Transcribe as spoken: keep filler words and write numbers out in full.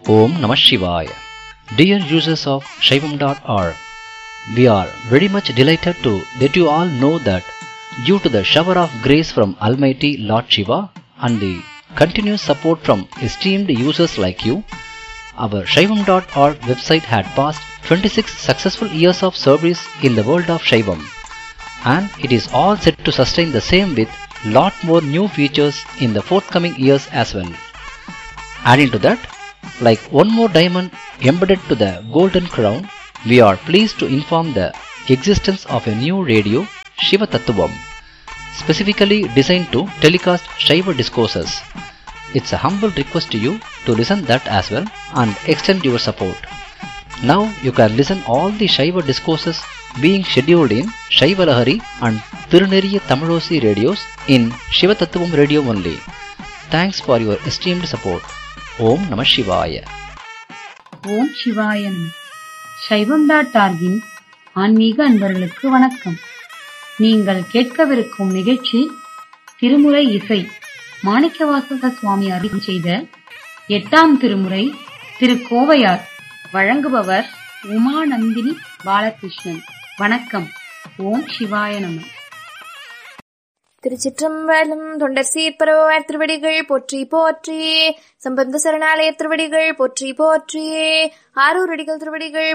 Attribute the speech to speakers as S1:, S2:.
S1: Om Namah Shivaya. Dear users of Shaivam dot org, we are very much delighted to let you all know that due to the shower of grace from Almighty Lord Shiva and the continuous support from esteemed users like you, our Shaivam dot org website had passed twenty-six successful years of service in the world of Shaivam, and it is all set to sustain the same with lot more new features in the forthcoming years as well. Adding to that, like one more diamond embedded to the golden crown, we are pleased to inform the existence of a new radio, Shiva Tattvam, specifically designed to telecast Shaiva discourses. It's a humble request to you to listen that as well and extend your support. Now you can listen all the Shaiva discourses being scheduled in Shaiva Lahari and Tiruneriya Tamilosi radios in Shiva Tattvam radio only. Thanks for your esteemed support. Om Namah Shivaya.
S2: ஓம் சிவாயன். சைவம் dot ஆர்கின் ஆன்மீக அன்பர்களுக்கு வணக்கம். நீங்கள் கேட்கவிருக்கும் நிகழ்ச்சி திருமுறை இசை. மாணிக்கவாசக சுவாமி அருள் செய்த எட்டாம் திருமுறை திருக்கோவையார். வழங்குபவர் உமாநந்தினி பாலகிருஷ்ணன். வணக்கம். ஓம் சிவாய நம.
S3: திருச்சிற்றம்பலம். தொண்டர் சீர்பரவார் திருவடிகள் போற்றி போற்றி. சம்பந்த சரணாலய திருவடிகள் போற்றி போற்றி. ஆரூர் அடிகள் திருவடிகள்